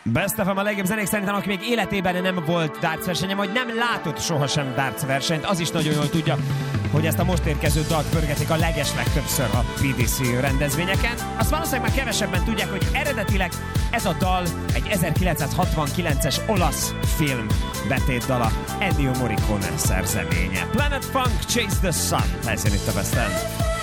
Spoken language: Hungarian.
Best of a legjobb zenék szerintem, aki még életében nem volt darts versenyen, vagy nem látott sohasem darts versenyt, az is nagyon jól tudja, hogy ezt a most érkező dalt pörgetik a legeslegtöbbször a PDC rendezvényeken. Azt valószínűleg már kevesebben tudják, hogy eredetileg ez a dal egy 1969-es olasz film betétdala, Ennio Morricone szerzeménye. Planet Funk, Chase the Sun, helyszín itt a Best End.